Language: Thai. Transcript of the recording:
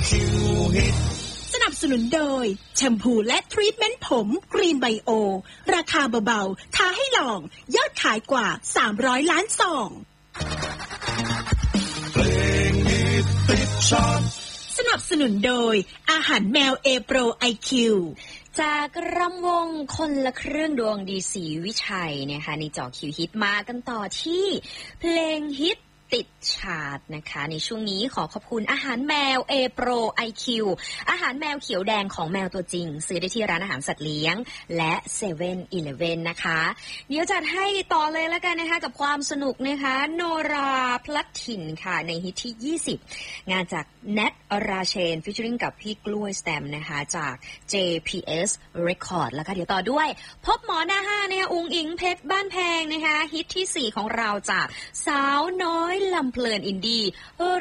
สนับสนุนโดยแชมพูและทรีทเมนต์ผมกรีนไบโอราคาเบาๆท้าให้ลองยอดขายกว่า300ล้านซองสนับสนุนโดยอาหารแมวเอโปรไอคิวจากรำวงคนละเครื่องดวงดีศรีวิชัยนะคะในจอคิวฮิตมากันต่อที่เพลงฮิตติดชาร์ตนะคะในช่วงนี้ขอขอบคุณอาหารแมวเอโปรไอคิวอาหารแมวเขียวแดงของแมวตัวจริงซื้อได้ที่ร้านอาหารสัตว์เลี้ยงและเซเว่นอีเลฟเว่นนะคะเดี๋ยวจัดให้ต่อเลยแล้วกันนะคะกับความสนุกนะคะโนราพลัดถิ่นค่ะในฮิตที่20งานจากแนทราเชนฟิชเชอริงกับพี่กล้วยสแตมนะคะจาก JPS Record แล้วก็เดี๋ยวต่อด้วยพบหมอหน้า5นะคะอุ๋งอิงเพชรบ้านแพงนะคะฮิตที่4ของเราจากสาวน้อยลำเพลินอินดี้